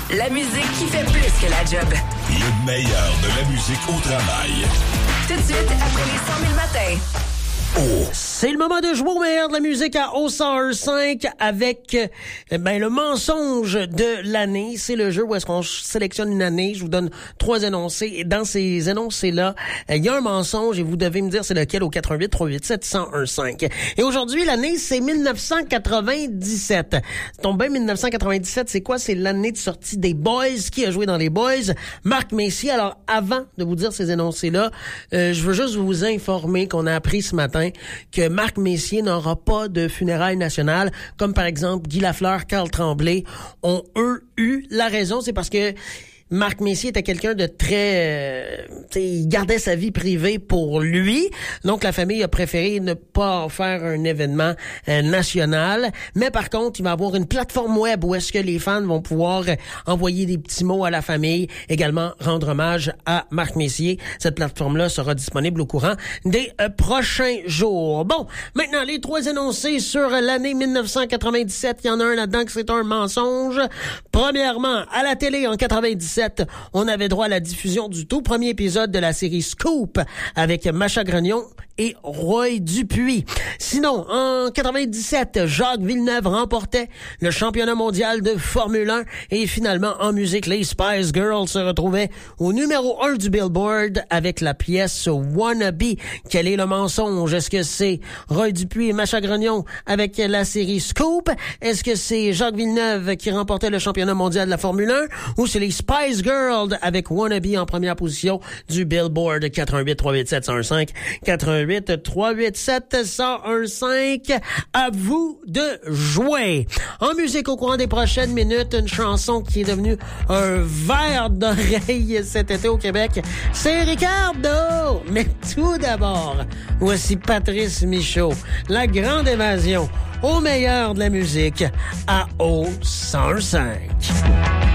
La musique qui fait plus que la job. Le meilleur de la musique au travail. Tout de suite, après les 100 000 matins. C'est le moment de jouer au meilleur de la musique à O105 avec le mensonge de l'année. C'est le jeu où est-ce qu'on sélectionne une année. Je vous donne 3 énoncés. Et dans ces énoncés-là, il y a un mensonge et vous devez me dire c'est lequel au 88-387-1015. Et aujourd'hui, l'année, c'est 1997. Tombe bien, 1997, c'est quoi? C'est l'année de sortie des Boys. Qui a joué dans les Boys? Marc Messier. Alors, avant de vous dire ces énoncés-là, je veux juste vous informer qu'on a appris ce matin que Marc Messier n'aura pas de funérailles nationales, comme par exemple Guy Lafleur, Carl Tremblay ont eux eu. La raison, c'est parce que Marc Messier était quelqu'un de très... il gardait sa vie privée pour lui. Donc, la famille a préféré ne pas faire un événement national. Mais par contre, il va y avoir une plateforme web où est-ce que les fans vont pouvoir envoyer des petits mots à la famille. Également, rendre hommage à Marc Messier. Cette plateforme-là sera disponible au courant des prochains jours. Bon, maintenant, les 3 énoncés sur l'année 1997. Il y en a un là-dedans que c'est un mensonge. Premièrement, à la télé en 97, on avait droit à la diffusion du tout premier épisode de la série Scoop avec Macha Grognon et Roy Dupuis. Sinon, en 97, Jacques Villeneuve remportait le championnat mondial de Formule 1 et finalement, en musique, les Spice Girls se retrouvaient au numéro 1 du Billboard avec la pièce Wannabe. Quel est le mensonge? Est-ce que c'est Roy Dupuis et Macha Grognon avec la série Scoop? Est-ce que c'est Jacques Villeneuve qui remportait le championnat mondial de la Formule 1? Ou c'est les Spice Girls avec Wannabe en première position du Billboard? 88-387-1015, 88-387-1015. À vous de jouer. En musique, au courant des prochaines minutes, une chanson qui est devenue un verre d'oreille cet été au Québec. C'est Ricardo! Mais tout d'abord, voici Patrice Michaud. La grande évasion au meilleur de la musique à O105.